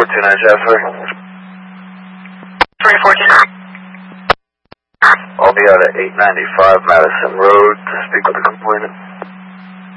429 Jasper. 3429. I'll be out at 895 Madison Road to speak with the complainant.